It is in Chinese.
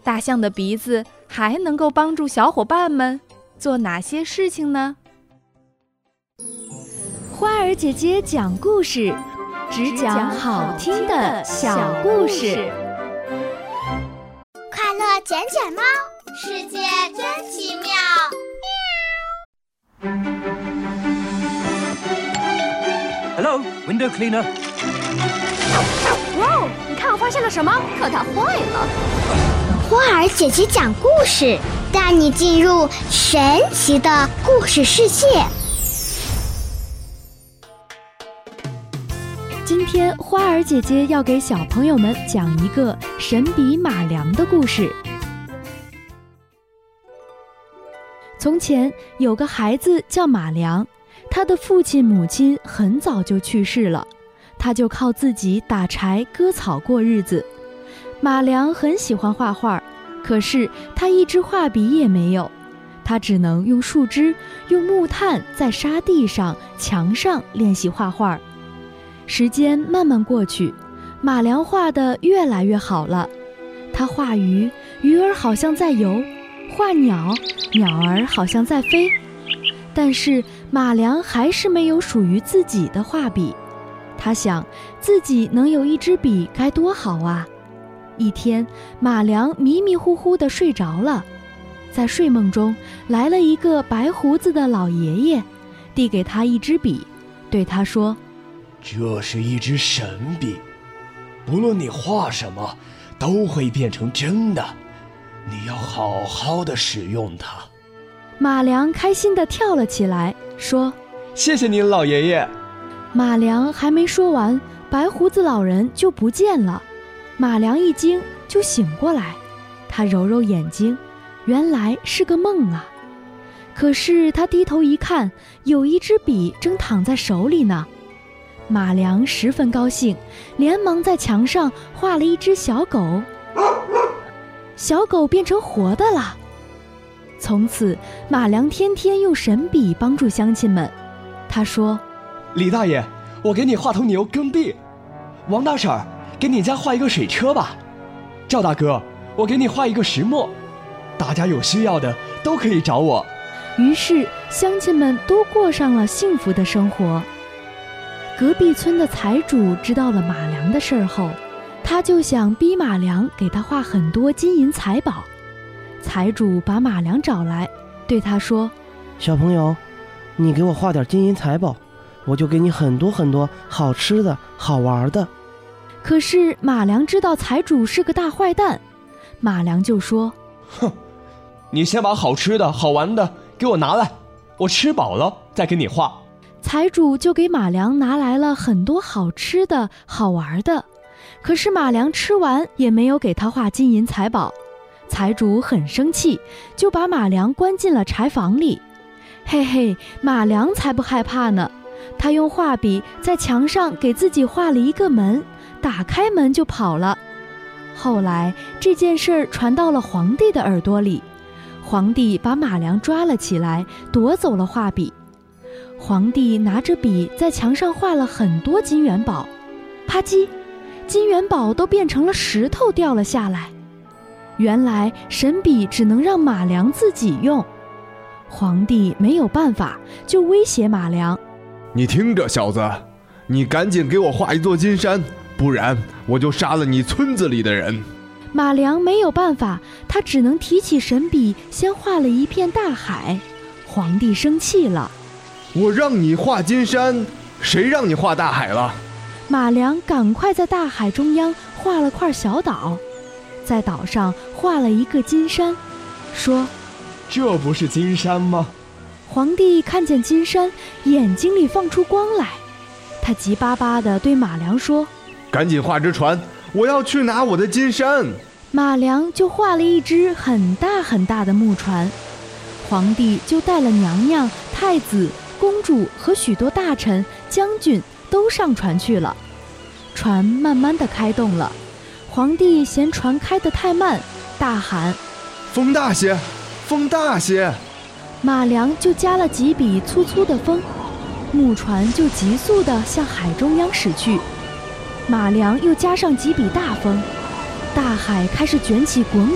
大象的鼻子还能够帮助小伙伴们做哪些事情呢？ 花儿姐姐讲故事，只讲好听的小故事。 快乐捡捡猫，世界真奇妙。 Hello, window cleaner. 哇，你看我发现了什么？可它坏了。 花儿姐姐讲故事，带你进入神奇的故事世界。 今天花儿姐姐要给小朋友们讲一个神笔马良的故事。从前有个孩子叫马良，他的父亲母亲很早就去世了，他就靠自己打柴割草过日子。马良很喜欢画画，可是他一支画笔也没有，他只能用树枝、用木炭在沙地上、墙上练习画画。时间慢慢过去，马良画得越来越好了。他画鱼，鱼儿好像在游；画鸟，鸟儿好像在飞。但是马良还是没有属于自己的画笔。他想，自己能有一支笔该多好啊！一天，马良迷迷糊糊地睡着了，在睡梦中来了一个白胡子的老爷爷，递给他一支笔，对他说：“ 这是一支神笔，不论你画什么，都会变成真的。你要好好的使用它。” 马良开心地跳了起来，说：“ 谢谢您，老爷爷。” 马良还没说完，白胡子老人就不见了。马良一惊就醒过来，他揉揉眼睛，原来是个梦啊。可是他低头一看，有一支笔正躺在手里呢。马良十分高兴，连忙在墙上画了一只小狗。小狗变成活的了。从此，马良天天用神笔帮助乡亲们。他说：“ 李大爷，我给你画头牛耕地；王大婶儿，给你家画一个水车吧；赵大哥，我给你画一个石磨。大家有需要的都可以找我。” 于是，乡亲们都过上了幸福的生活。隔壁村的财主知道了马良的事儿后，他就想逼马良给他画很多金银财宝。财主把马良找来，对他说：“ 小朋友，你给我画点金银财宝，我就给你很多很多好吃的好玩的。” 可是马良知道财主是个大坏蛋，马良就说：“ 哼，你先把好吃的好玩的给我拿来，我吃饱了再给你画。” 财主就给马良拿来了很多好吃的好玩的，可是马良吃完也没有给他画金银财宝。财主很生气，就把马良关进了柴房里。嘿嘿，马良才不害怕呢，他用画笔在墙上给自己画了一个门，打开门就跑了。后来这件事儿传到了皇帝的耳朵里，皇帝把马良抓了起来，夺走了画笔。皇帝拿着笔在墙上画了很多金元宝，啪叽，金元宝都变成了石头掉了下来。原来神笔只能让马良自己用。皇帝没有办法，就威胁马良：“ 你听着，小子，你赶紧给我画一座金山，不然我就杀了你村子里的人。” 马良没有办法，他只能提起神笔，先画了一片大海。皇帝生气了：“ 我让你画金山，谁让你画大海了？” 马良赶快在大海中央画了块小岛，在岛上画了一个金山，说：“ 这不是金山吗？” 皇帝看见金山，眼睛里放出光来，他急巴巴地对马良说：“ 赶紧画只船，我要去拿我的金山。” 马良就画了一只很大很大的木船，皇帝就带了娘娘、太子、公主和许多大臣、将军都上船去了。船慢慢地开动了，皇帝嫌船开得太慢，大喊：“ 风大些，风大些！” 马良就加了几笔粗粗的风，木船就急速地向海中央驶去。马良又加上几笔大风，大海开始卷起滚